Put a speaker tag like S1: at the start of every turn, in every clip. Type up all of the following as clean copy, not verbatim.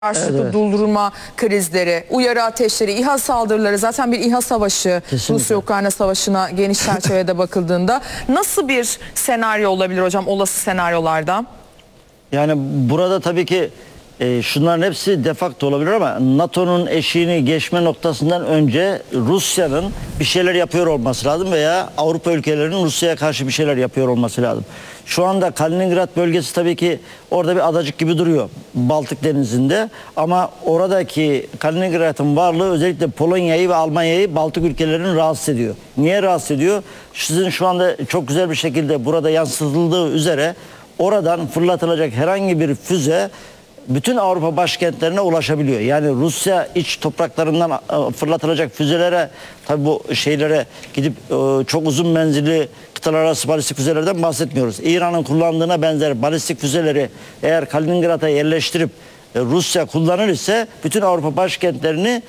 S1: karşılıklı durdurma krizleri, uyarı ateşleri, İHA saldırıları, zaten bir İHA savaşı, Rusya-Ukrayna savaşına geniş çerçevede bakıldığında nasıl bir senaryo olabilir hocam, olası senaryolarda?
S2: Yani burada tabii ki şunların hepsi defakto olabilir ama NATO'nun eşiğini geçme noktasından önce Rusya'nın bir şeyler yapıyor olması lazım veya Avrupa ülkelerinin Rusya'ya karşı bir şeyler yapıyor olması lazım. Şu anda Kaliningrad bölgesi tabii ki orada bir adacık gibi duruyor Baltık Denizi'nde, ama oradaki Kaliningrad'ın varlığı özellikle Polonya'yı ve Almanya'yı, Baltık ülkelerini rahatsız ediyor. Niye rahatsız ediyor? Sizin şu anda çok güzel bir şekilde burada yansıtıldığı üzere oradan fırlatılacak herhangi bir füze bütün Avrupa başkentlerine ulaşabiliyor. Yani Rusya iç topraklarından fırlatılacak füzelere, tabii bu şeylere gidip çok uzun menzilli kıtalar arası balistik füzelerden bahsetmiyoruz. İran'ın kullandığına benzer balistik füzeleri eğer Kaliningrad'a yerleştirip Rusya kullanır ise bütün Avrupa başkentlerini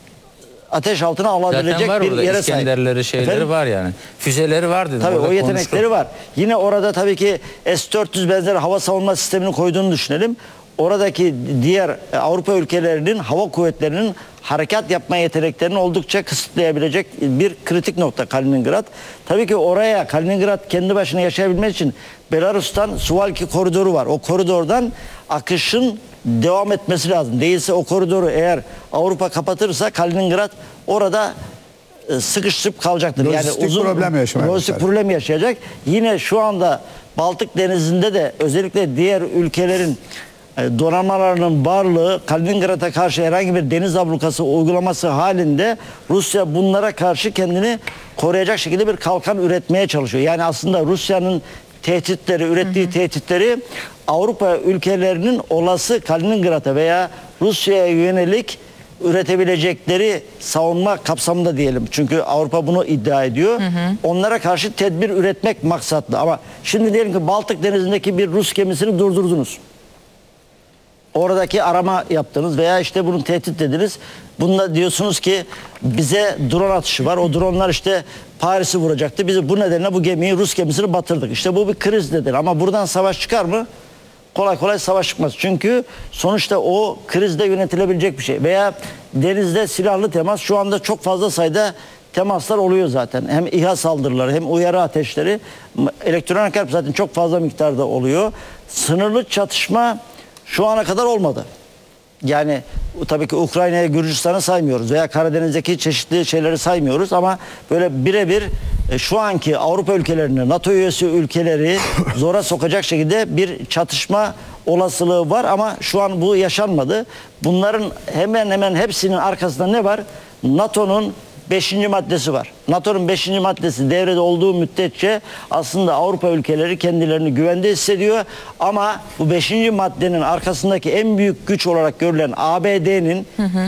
S2: ateş altına alabilecek bir yere sahip.
S3: İskenderleri, şeyleri
S2: Efendim?
S3: var yani. Füzeleri var dedim.
S2: Tabii o yetenekleri
S3: konuştum.
S2: var. Yine orada tabii ki S-400 benzeri hava savunma sistemini koyduğunu düşünelim. Oradaki diğer Avrupa ülkelerinin hava kuvvetlerinin harekat yapma yeteneklerini oldukça kısıtlayabilecek bir kritik nokta Kaliningrad. Tabii ki oraya Kaliningrad kendi başına yaşayabilmek için Belarus'tan Suwalki koridoru var. O koridordan akışın devam etmesi lazım. Değilse o koridoru eğer Avrupa kapatırsa Kaliningrad orada sıkışıp kalacaktır.
S4: Lojistik
S2: problem yaşayacak. Yine şu anda Baltık Denizi'nde de özellikle diğer ülkelerin donanmalarının varlığı Kaliningrad'a karşı herhangi bir deniz ablukası uygulaması halinde Rusya bunlara karşı kendini koruyacak şekilde bir kalkan üretmeye çalışıyor. Yani aslında Rusya'nın tehditleri, ürettiği tehditleri Avrupa ülkelerinin olası Kaliningrad'a veya Rusya'ya yönelik üretebilecekleri savunma kapsamında diyelim. Çünkü Avrupa bunu iddia ediyor. Onlara karşı tedbir üretmek maksatlı. Ama şimdi diyelim ki Baltık Denizi'ndeki bir Rus gemisini durdurdunuz. Oradaki arama yaptınız veya işte bunu tehdit dediniz. Bunda diyorsunuz ki bize drone atışı var. O dronlar işte Paris'i vuracaktı. Biz bu nedenle bu gemiyi, Rus gemisini batırdık. İşte bu bir kriz nedir. Ama buradan savaş çıkar mı? Kolay kolay savaş çıkmaz. Çünkü sonuçta o krizde yönetilebilecek bir şey. Veya denizde silahlı temas, şu anda çok fazla sayıda temaslar oluyor zaten. Hem İHA saldırıları hem uyarı ateşleri. Elektronik harp zaten çok fazla miktarda oluyor. Sınırlı çatışma şu ana kadar olmadı. Yani tabii ki Ukrayna'ya, Gürcistan'ı saymıyoruz veya Karadeniz'deki çeşitli şeyleri saymıyoruz ama böyle birebir şu anki Avrupa ülkelerini, NATO üyesi ülkeleri zora sokacak şekilde bir çatışma olasılığı var ama şu an bu yaşanmadı. Bunların hemen hemen hepsinin arkasında ne var? NATO'nun 5. maddesi var. NATO'nun 5. maddesi devrede olduğu müddetçe aslında Avrupa ülkeleri kendilerini güvende hissediyor. Ama bu 5. maddenin arkasındaki en büyük güç olarak görülen ABD'nin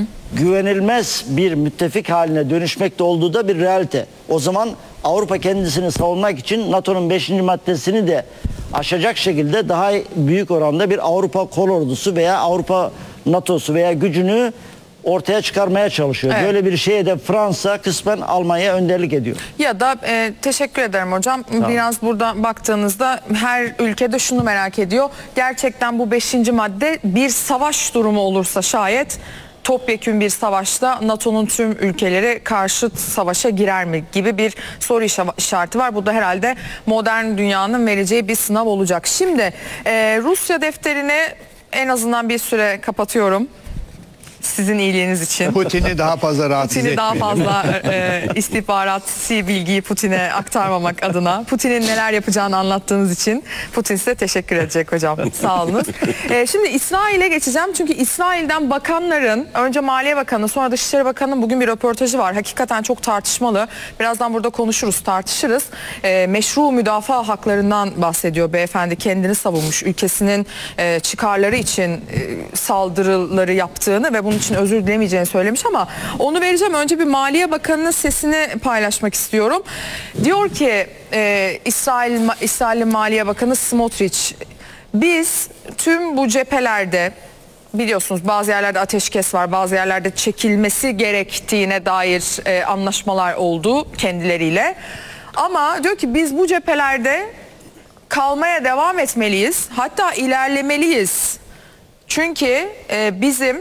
S2: güvenilmez bir müttefik haline dönüşmekte olduğu da bir realite. O zaman Avrupa kendisini savunmak için NATO'nun 5. maddesini de aşacak şekilde daha büyük oranda bir Avrupa kolordusu veya Avrupa NATO'su veya gücünü ortaya çıkarmaya çalışıyor. Evet. Böyle bir şeye de Fransa kısmen Almanya önderlik ediyor.
S1: Ya da teşekkür ederim hocam. Tamam. Biraz burada baktığınızda her ülkede şunu merak ediyor. Gerçekten bu 5. madde bir savaş durumu olursa şayet topyekün bir savaşta NATO'nun tüm ülkeleri karşıt savaşa girer mi gibi bir soru işareti var. Bu da herhalde modern dünyanın vereceği bir sınav olacak. Şimdi Rusya defterini en azından bir süre kapatıyorum. Sizin iyiliğiniz için.
S4: Putin'i daha fazla rahatsız etmeyelim.
S1: Putin'i daha fazla istihbaratçı bilgiyi Putin'e aktarmamak adına. Putin'in neler yapacağını anlattığınız için Putin size teşekkür edecek hocam. Sağ olunuz. Şimdi İsrail'e geçeceğim. Çünkü İsrail'den bakanların, önce Maliye Bakanı sonra Dışişleri Bakanı'nın bugün bir röportajı var. Hakikaten çok tartışmalı. Birazdan burada konuşuruz, tartışırız. Meşru müdafaa haklarından bahsediyor beyefendi. Kendini savunmuş, ülkesinin çıkarları için saldırıları yaptığını ve bunun için özür dilemeyeceğini söylemiş ama onu vereceğim. Önce bir Maliye Bakanı'nın sesini paylaşmak istiyorum. Diyor ki İsrail Maliye Bakanı Smotrich, biz tüm bu cephelerde biliyorsunuz bazı yerlerde ateşkes var, bazı yerlerde çekilmesi gerektiğine dair anlaşmalar oldu kendileriyle. Ama diyor ki biz bu cephelerde kalmaya devam etmeliyiz, hatta ilerlemeliyiz. Çünkü bizim